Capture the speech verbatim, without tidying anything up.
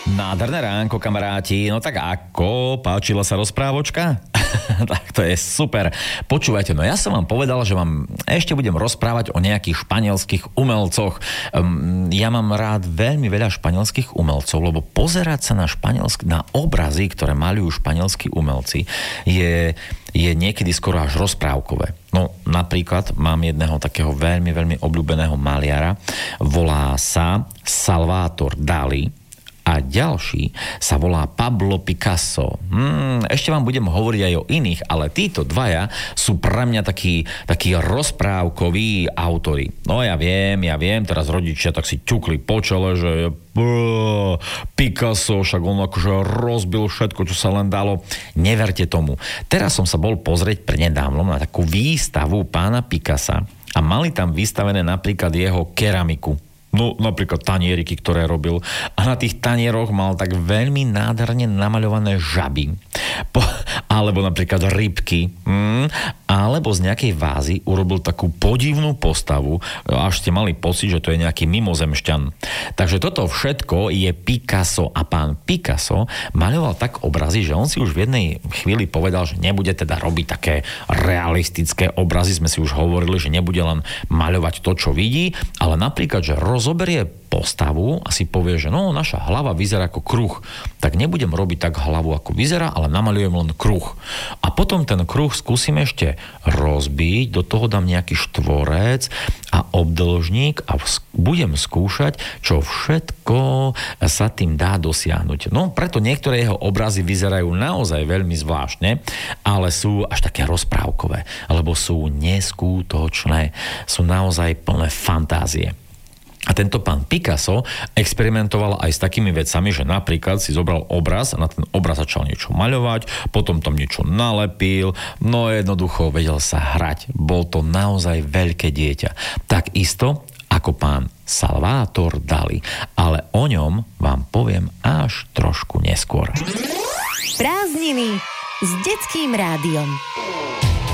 Nádherné ránko, kamaráti. No tak ako? Páčila sa rozprávočka? Tak to je super. Počúvajte, no ja som vám povedal, že vám ešte budem rozprávať o nejakých španielských umelcoch. Um, ja mám rád veľmi veľa španielských umelcov, lebo pozerať sa na španielsk- na obrazy, ktoré malujú španielskí umelci, je, je niekedy skoro až rozprávkové. No napríklad mám jedného takého veľmi, veľmi obľúbeného maliara. Volá sa Salvador Dalí. A ďalší sa volá Pablo Picasso. Hmm, ešte vám budem hovoriť aj o iných, ale títo dvaja sú pre mňa takí, takí rozprávkoví autori. No ja viem, ja viem, teraz rodičia tak si ťukli po čele, že brr, Picasso, však on akože rozbil všetko, čo sa len dalo. Neverte tomu. Teraz som sa bol pozrieť prednedávnom na takú výstavu pána Picassa a mali tam vystavené napríklad jeho keramiku. No napríklad tanieriky, ktoré robil. A na tých tanieroch mal tak veľmi nádherne namaľované žaby. Po, alebo napríklad rybky. Mm, alebo z nejakej vázy urobil takú podivnú postavu. Až ste mali pocit, že to je nejaký mimozemšťan. Takže toto všetko je Picasso. A pán Picasso maľoval tak obrazy, že on si už v jednej chvíli povedal, že nebude teda robiť také realistické obrazy. Sme si už hovorili, že nebude len maľovať to, čo vidí, ale napríklad, že zoberie postavu a si povie, že no, naša hlava vyzerá ako kruh. Tak nebudem robiť tak hlavu, ako vyzerá, ale namaľujem len kruh. A potom ten kruh skúsim ešte rozbiť, do toho dám nejaký štvorec a obdĺžnik a budem skúšať, čo všetko sa tým dá dosiahnuť. No, preto niektoré jeho obrazy vyzerajú naozaj veľmi zvláštne, ale sú až také rozprávkové, alebo sú neskutočné, sú naozaj plné fantázie. A tento pán Picasso experimentoval aj s takými vecami, že napríklad si zobral obraz a na ten obraz začal niečo maľovať, potom tam niečo nalepil, no jednoducho vedel sa hrať. Bol to naozaj veľké dieťa. Tak isto ako pán Salvador Dalí. Ale o ňom vám poviem až trošku neskôr. Prázdniny s Detským rádiom.